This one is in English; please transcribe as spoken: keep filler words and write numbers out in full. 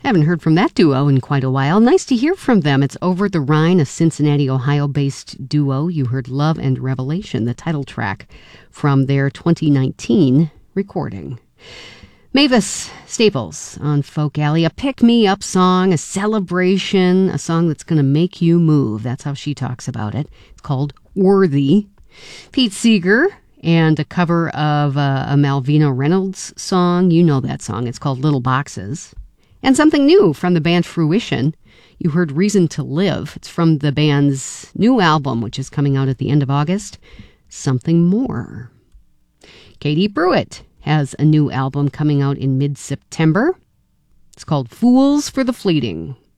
Haven't heard from that duo in quite a while. Nice to hear from them. It's Over the Rhine, a Cincinnati, Ohio-based duo. You heard Love and Revelation, the title track from their twenty nineteen recording. Mavis Staples on Folk Alley, a pick-me-up song, a celebration, a song that's going to make you move. That's how she talks about it. It's called Worthy. Pete Seeger and a cover of uh, a Malvina Reynolds song. You know that song. It's called Little Boxes. And something new from the band Fruition. You heard Reason to Live. It's from the band's new album, which is coming out at the end of August, Something More. Katie Pruitt has a new album coming out in mid-September. It's called Fools for the Fleeting.